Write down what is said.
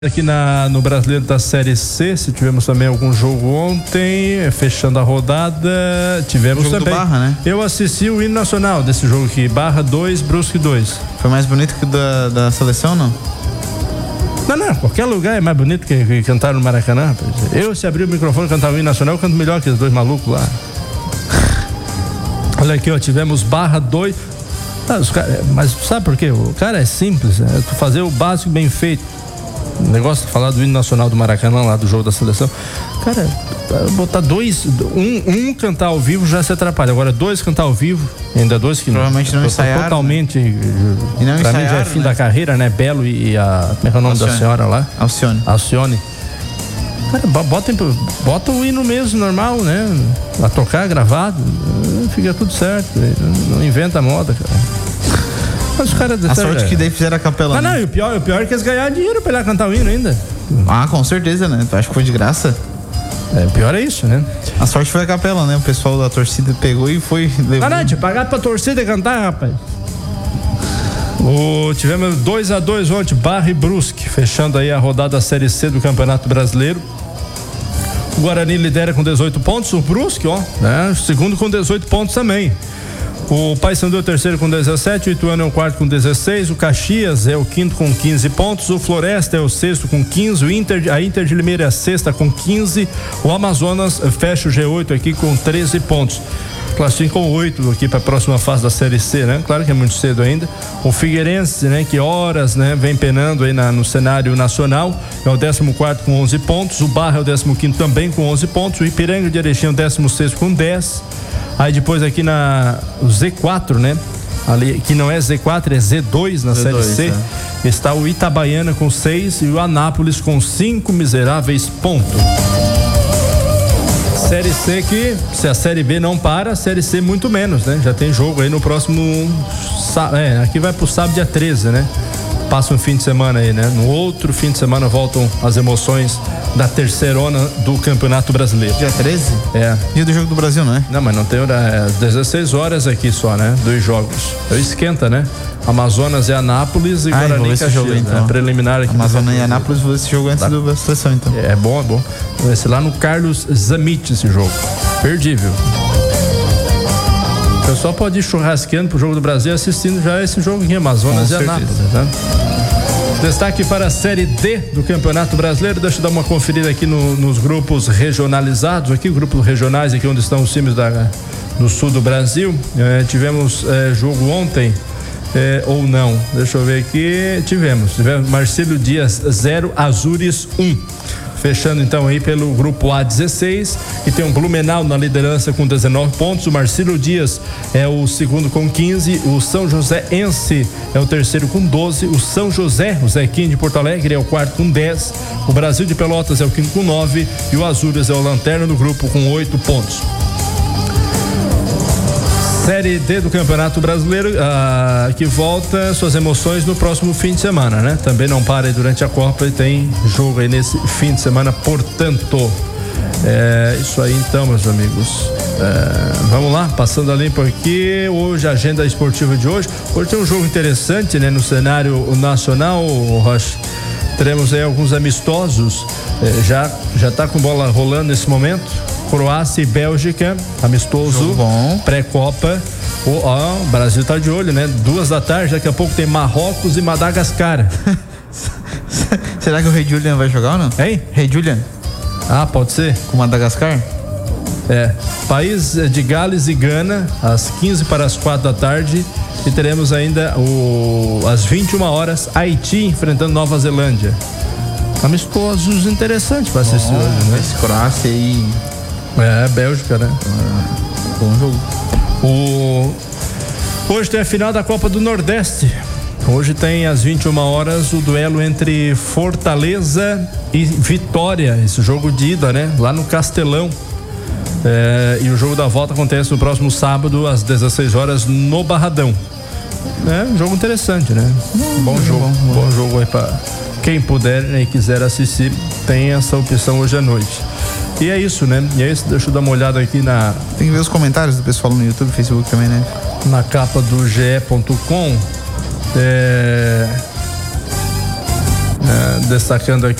Aqui no Brasileiro da Série C, se tivemos também algum jogo ontem, fechando a rodada, tivemos jogo também. Do Barra, né? Eu assisti o hino nacional desse jogo aqui, Barra 2, Brusque 2. Foi mais bonito que o da seleção, não? Não, qualquer lugar é mais bonito que cantar no Maracanã, rapaz. Eu, se abrir o microfone e cantar o hino nacional, eu canto melhor que os dois malucos lá. Olha aqui, ó, tivemos Barra 2. Mas sabe por quê? O cara é simples, é tu fazer o básico bem feito. O negócio de falar do hino nacional do Maracanã, lá do jogo da seleção. Cara, botar dois, um cantar ao vivo já se atrapalha. Agora dois cantar ao vivo, ainda dois que provavelmente não ensaiaram. Totalmente. Né? E não pra mim já é fim, né? Da carreira, né? Belo e a. Como é que é o nome da senhora lá? Alcione. Cara, bota o hino mesmo, normal, né? A tocar gravado, fica tudo certo. Não inventa moda, cara. Mas os caras a sorte que daí fizeram a capela. Não, e o pior é que eles ganharam dinheiro pra ir lá cantar o hino ainda. Ah, com certeza, né? Tu acha que foi de graça? Pior é isso, né? A sorte foi a capela, né? O pessoal da torcida pegou e foi levou. Não, tinha pagado pra torcida cantar, rapaz. Tivemos 2-2 ontem, Barra e Brusque, fechando aí a rodada da Série C do Campeonato Brasileiro. O Guarani lidera com 18 pontos, o Brusque, né? Segundo com 18 pontos também. O Paysandu é o terceiro com 17, o Ituano é o quarto com 16, o Caxias é o quinto com 15 pontos, o Floresta é o sexto com 15, a Inter de Limeira é a sexta com 15, o Amazonas fecha o G8 aqui com 13 pontos. Classifica com 8 aqui para a próxima fase da Série C, né? Claro que é muito cedo ainda. O Figueirense, né? Que horas, né? Vem penando aí no cenário nacional, é o 14º com 11 pontos, o Barra é o 15º também com 11 pontos, o Ipiranga de Erechim é o 16º com 10. Aí depois aqui o Z4, né? Ali, que não é Z4, é Z2 na Série C. Está o Itabaiana com 6 e o Anápolis com 5 miseráveis pontos. Série C que, se a Série B não para, a Série C muito menos, né? Já tem jogo aí no próximo aqui vai pro sábado dia 13, né? Passa um fim de semana aí, né? No outro fim de semana voltam as emoções da terceirona do Campeonato Brasileiro. Dia 13? É. Dia do Jogo do Brasil, não é? Não, mas não tem hora, 16 horas aqui só, né? 2 jogos. Esquenta, né? Amazonas e Anápolis e Guarani e Caxias, jogo, então. Né? Preliminar aqui. Amazonas e Anápolis, vou esse jogo antes da seleção, então. É bom. Vai ser lá no Carlos Zamit esse jogo. Perdível. O pessoal pode ir churrasqueando pro Jogo do Brasil assistindo já esse jogo em Amazonas e Anápolis, né? Destaque para a Série D do Campeonato Brasileiro. Deixa eu dar uma conferida aqui nos grupos regionalizados, aqui, grupos regionais, aqui onde estão os times do sul do Brasil. Tivemos jogo ontem, ou não, deixa eu ver aqui. Tivemos Marcílio Dias 0, Azures 1. Fechando então aí pelo grupo A16, que tem o Blumenau na liderança com 19 pontos, o Marcílio Dias é o segundo com 15, o São Joséense é o terceiro com 12, o São José, o Zequinho de Porto Alegre é o quarto com 10, o Brasil de Pelotas é o quinto com 9 e o Azures é o lanterna do grupo com 8 pontos. Série D do Campeonato Brasileiro, que volta suas emoções no próximo fim de semana, né? Também não para aí durante a Copa e tem jogo aí nesse fim de semana, portanto. Isso aí então, meus amigos. Vamos lá, passando a limpo aqui. Hoje, a agenda esportiva de hoje. Hoje tem um jogo interessante, né? No cenário nacional, Rocha. Teremos aí alguns amistosos. Já tá com bola rolando nesse momento. Croácia e Bélgica, amistoso, pré-copa. O Brasil tá de olho, né? 14h, daqui a pouco tem Marrocos e Madagascar. Será que o Rei Julian vai jogar ou não? Hein? Rei Julian? Pode ser. Com Madagascar? País de Gales e Gana, às 15h45. E teremos ainda às 21h, Haiti enfrentando Nova Zelândia. Amistosos interessantes para assistir hoje, né? Croácia e Bélgica, né? Bom jogo. Hoje tem a final da Copa do Nordeste. Hoje tem às 21h o duelo entre Fortaleza e Vitória. Esse jogo de ida, né? Lá no Castelão. E o jogo da volta acontece no próximo sábado às 16h no Barradão. Um jogo interessante, né? Bom jogo aí para quem puder e quiser assistir, tem essa opção hoje à noite. E é isso, né? Deixa eu dar uma olhada aqui Tem que ver os comentários do pessoal no YouTube, Facebook também, né? Na capa do ge.com. Destacando aqui